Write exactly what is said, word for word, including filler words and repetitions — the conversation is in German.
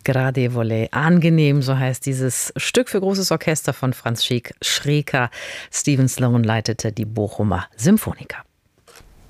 Gradevole, angenehm, so heißt dieses Stück für großes Orchester von Franz Schreker. Stephen Sloan leitete die Bochumer Symphonica.